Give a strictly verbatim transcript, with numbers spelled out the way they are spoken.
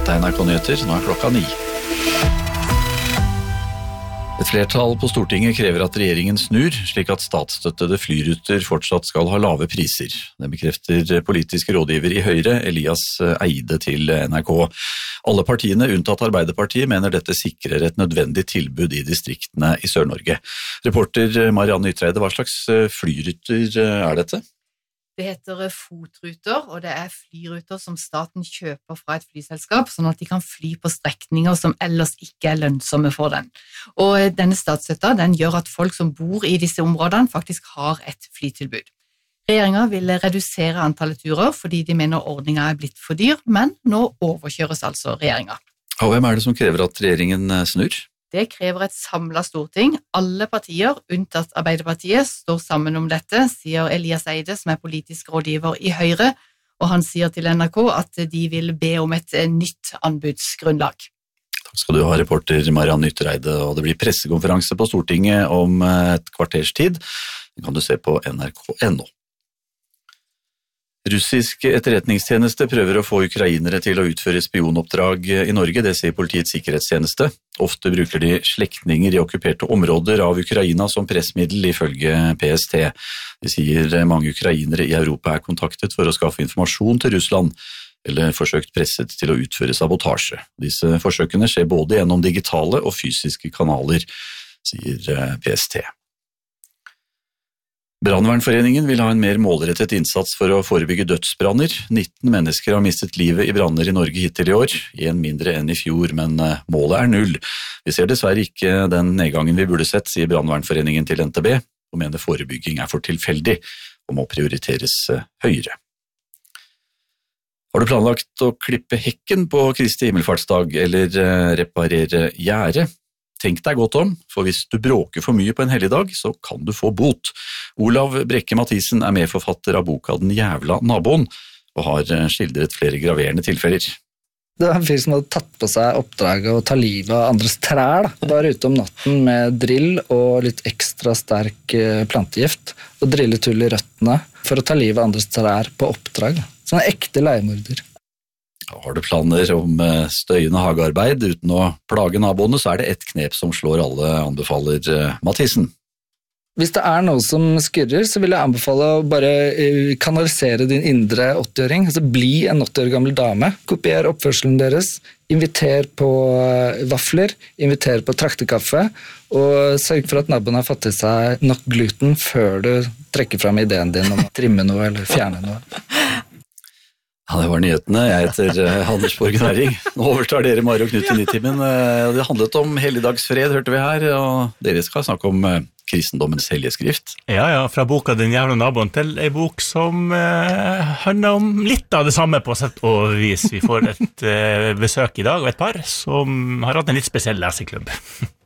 Dette er N R K Nyheter, nå er klokka ni. Et flertall på Stortinget krever at regjeringen snur, slik at statsstøttede flyruter fortsatt skal ha lave priser. Det bekrefter politisk rådgiver i Høyre, Elias Eide, til N R K. Alle partiene, unntatt Arbeiderpartiet, mener dette sikrer et nødvendig tilbud i distriktene i Sør-Norge. Reporter Marianne Ytreide, hva slags flyruter er dette? Det heter FOT-ruter, og det er flyruter som staten kjøper fra et flyselskap, sånn at de kan fly på strekninger som ellers ikke er lønnsomme for den. Og denne statsstøtta, den gjør at folk som bor i disse områdene faktisk har et flytilbud. Regjeringen vil redusere antallet turer fordi de mener ordningen er blitt for dyr, men nå overkjøres altså regjeringen. Og hvem er det som krever at regjeringen snur? Det krever et samlet storting. Alle partier, unntatt Arbeiderpartiet, står sammen om dette, sier Elias Eide, som er politisk rådgiver i Høyre, og han sier til N R K at de vil be om et nytt anbudsgrunnlag. Takk skal du ha, reporter Marianne Ytreide, og det blir pressekonferanse på Stortinget om et kvarters tid. Det kan du se på N R K punktum N O. Russisk etterretningstjeneste prøver å få ukrainere til å utføre spionoppdrag i Norge, det sier Politiets sikkerhetstjeneste. Ofte bruker de slektninger i okkuperte områder av Ukraina som pressmiddel ifølge P S T. De sier mange ukrainere i Europa er kontaktet for å skaffe informasjon til Russland, eller forsøkt presset til å utføre sabotasje. Disse forsøkene skjer både gjennom digitale og fysiske kanaler, sier P S T. Brandvernforeningen vil ha en mer målrettet innsats for å forebygge dødsbranner. nitten mennesker har mistet livet i branner i Norge hittil i år, en mindre enn i fjor, men målet er null. Vi ser dessverre ikke den nedgangen vi burde sett, sier Brandvernforeningen til N T B, og mener forebygging er for tilfeldig og må prioriteres høyere. Har du planlagt å klippe hekken på Kristi himmelfartsdag eller reparere gjerde? Tenk deg godt om, for hvis du bråker for mye på en helligdag, så kan du få bot. Olav Brekke Mathisen er medforfatter av boka Den jævla naboen, og har skildret flere graverende tilfeller. Det var en fyr som hadde tatt på seg oppdraget å ta livet av andres trær. Da. Var ute om natten med drill og litt ekstra sterk plantegift, og drillet hull i røttene for å ta livet av andres trær på oppdrag. Sånn en ekte leiemorder. Har du planer om støyende hagearbeid uten å plage naboene, så er det et knep som slår alle, anbefaler Mathisen. Hvis det er noe som skurrer, så vil jeg anbefale å bare kanalisere din indre åtti-åring. Altså bli en åtti år gammel dame. Kopier oppførselen deres. Inviter på vafler. Inviter på traktekaffe. Og sørg for at naboen har fått til seg nok gluten før du trekker frem ideen din om å trimme noe eller fjerne noe. Ja, det var nyhetene. Jeg heter Anders Borgen Herring. Nå overtar dere Mari og Knut i Nitimen. Det handlet om helligdagsfred, hørte vi her, og dere skal snakke om kristendommens hellige skrift. Ja, ja, fra boka Den jævla naboen til en bok som eh, handler om litt av det samme på sett og vis. Vi får et eh, besøk i dag, og et par som har hatt en litt spesiell leseklubb.